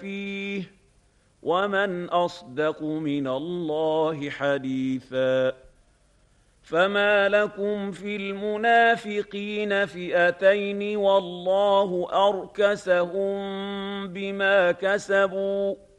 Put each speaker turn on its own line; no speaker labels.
فيه ومن أصدق من الله حديثا فما لكم في المنافقين فئتين والله أركسهم بما كسبوا